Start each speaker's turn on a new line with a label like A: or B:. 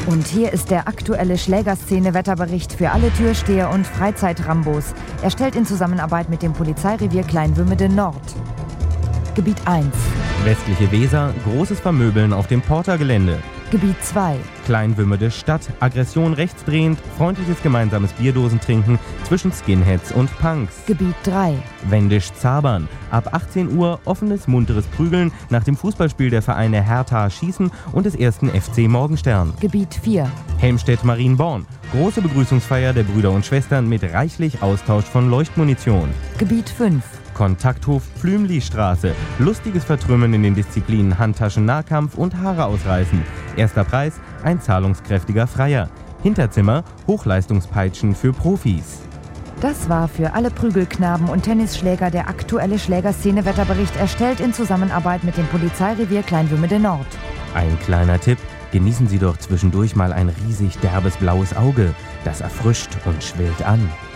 A: Und hier ist der aktuelle Schlägerszene-Wetterbericht für alle Türsteher und Freizeitrambos, erstellt in Zusammenarbeit mit dem Polizeirevier Kleinwümmede Nord. Gebiet 1.
B: Westliche Weser, großes Vermöbeln auf dem Portergelände.
A: Gebiet 2.
B: Kleinwümmede Stadt, Aggression rechtsdrehend, freundliches gemeinsames Bierdosentrinken zwischen Skinheads und Punks.
A: Gebiet 3.
B: Wendisch-Zabern, ab 18 Uhr offenes, munteres Prügeln nach dem Fußballspiel der Vereine Hertha Schießen und des 1. FC Morgenstern.
A: Gebiet 4.
B: Helmstedt-Marienborn, große Begrüßungsfeier der Brüder und Schwestern mit reichlich Austausch von Leuchtmunition.
A: Gebiet 5.
B: Kontakthof Flümli-Straße, lustiges Vertrümmern in den Disziplinen Handtaschen-Nahkampf und Haare ausreißen. Erster Preis, ein zahlungskräftiger Freier. Hinterzimmer, Hochleistungspeitschen für Profis.
A: Das war für alle Prügelknaben und Tennisschläger der aktuelle Schlägerszene-Wetterbericht, erstellt in Zusammenarbeit mit dem Polizeirevier Kleinwümmede Nord.
B: Ein kleiner Tipp, genießen Sie doch zwischendurch mal ein riesig derbes blaues Auge. Das erfrischt und schwillt an.